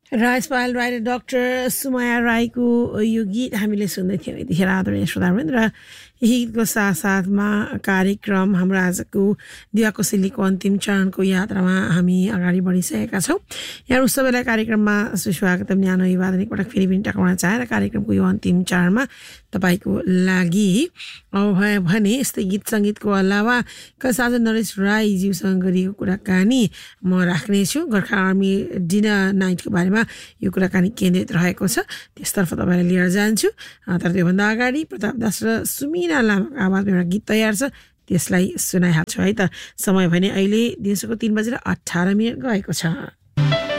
राजपाल राई र डाक्टर सुमाया राईको यो गीत हामीले सुन्दै थियौँ यतिखेर आदरणीय श्रोतावृन्द र यही गीतको साथसाथमा कार्यक्रम हाम्रो आजको दिवा कोसेलीको अन्तिम चरणको यात्रामा हामी अगाडि बढिसकेका छौँ। यहाँहरू सबैलाई कार्यक्रममा सुस्वागतम न्यानो अभिवादन एकपटक फेरि पनि टकाउन चाहेर कार्यक्रमको यो अन्तिम चरणमा तपाईँको लागि भने यस्तै गीत सङ्गीतको अलावा साझ नरेश राईज्यूसँग गरिएको कुराकानी म राख्नेछु। गोर्खा आर्मी डिनर नाइटको बारेमा यो कुराकानी केन्द्रित रहेको छ, त्यसतर्फ तपाईँलाई लिएर जान्छु। तर त्योभन्दा अगाडि प्रताप दास र सुमिना लामाको आवाजमा एउटा गीत तयार छ, त्यसलाई सुनाइहाल्छु है त। समय भने अहिले दिउँसोको 3:18 गएको छ।